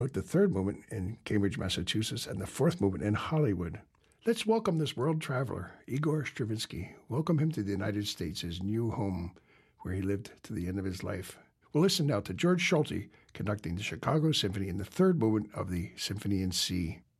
wrote the third movement in Cambridge, Massachusetts, and the fourth movement in Hollywood. Let's welcome this world traveler, Igor Stravinsky. Welcome him to the United States, his new home, where he lived to the end of his life. We'll listen now to George Solti conducting the Chicago Symphony in the third movement of the Symphony in C.